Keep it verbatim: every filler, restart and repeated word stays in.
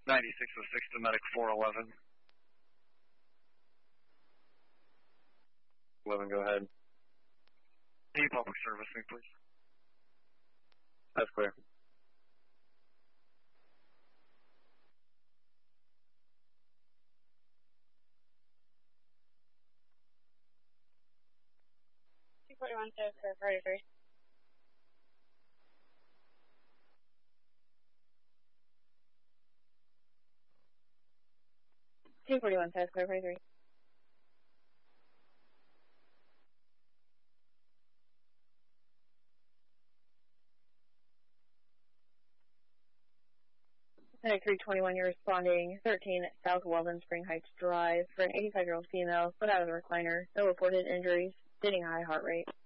ninety-six oh six to medic four eleven. eleven, go ahead. Need public servicing, please. That's clear. two forty-one, so for forty-three. two forty-one, so for forty-three. Medic three twenty-one, you're responding thirteen South Weldon Spring Heights Drive for an eighty-five-year-old female, put out of the recliner, no reported injuries, stating high heart rate.